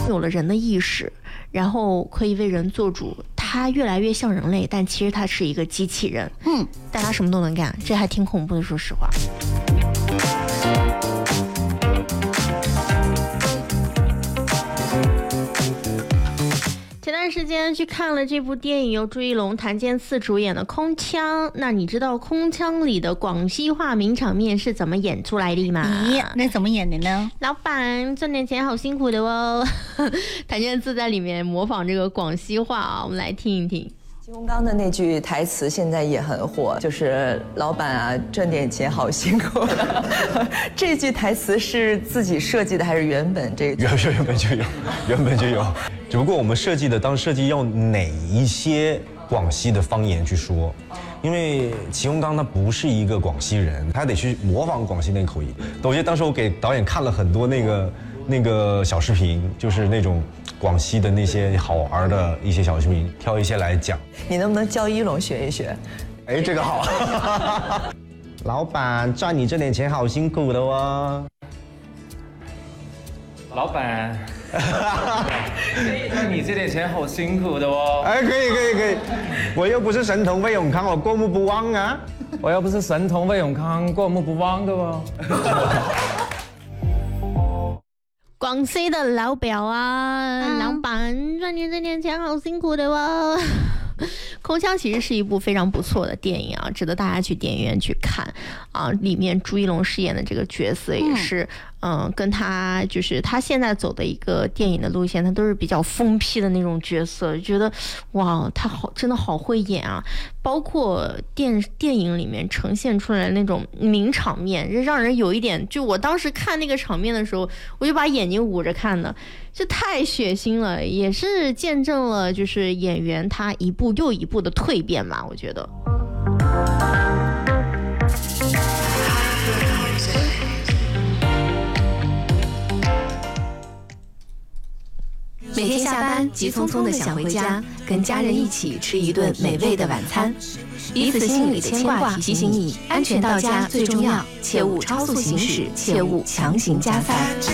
有了人的意识，然后可以为人做主，他越来越像人类，但其实他是一个机器人。但他什么都能干，这还挺恐怖的，说实话。前段时间去看了这部电影，由朱一龙、谭健次主演的《空腔》。那你知道《空腔》里的广西话名场面是怎么演出来的吗？ 咦，那怎么演的呢？ 老板赚点钱好辛苦的哦。谭健次在里面模仿这个广西话啊，我们来听一听。 金洪刚的那句台词现在也很火，就是老板啊，赚点钱好辛苦。这句台词是自己设计的还是原本这句？ 原本就有。只不过我们设计用哪一些广西的方言去说，因为祁洪刚他不是一个广西人，他得去模仿广西那个口音。我记得当时我给导演看了很多那个小视频，就是那种广西的那些好玩的一些小视频，挑一些来讲。 你能不能教一龙学一学？ 哎，这个好。老板赚你这点钱好辛苦的哦。 老板，赚你这点钱好辛苦的哦。 哎，可以，我又不是神童魏永康，我过目不忘啊。 我又不是神童魏永康，过目不忘的哦。 广西的老表啊，老板赚你这点钱好辛苦的哦。空腔其实是一部非常不错的电影啊，值得大家去电影院去看啊。里面朱一龙饰演的这个角色也是，跟他就是他现在走的一个电影的路线，他都是比较疯批的那种角色，觉得哇，他真的好会演啊。包括电影里面呈现出来的那种名场面，让人有一点，就我当时看那个场面的时候，我就把眼睛捂着看的，这太血腥了，也是见证了就是演员他一步又一步的蜕变吧，我觉得。 每天下班急匆匆的想回家，跟家人一起吃一顿美味的晚餐，彼此心里的牵挂提醒你，安全到家最重要，切勿超速行驶，切勿强行加塞。